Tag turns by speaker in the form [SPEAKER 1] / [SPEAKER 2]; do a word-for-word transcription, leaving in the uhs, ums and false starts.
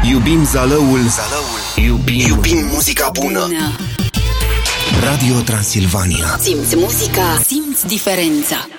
[SPEAKER 1] Iubim Zalăul, Zalăul. Iubim, Iubim muzica bună. bună Radio Transilvania.
[SPEAKER 2] Simți muzica, simți diferența.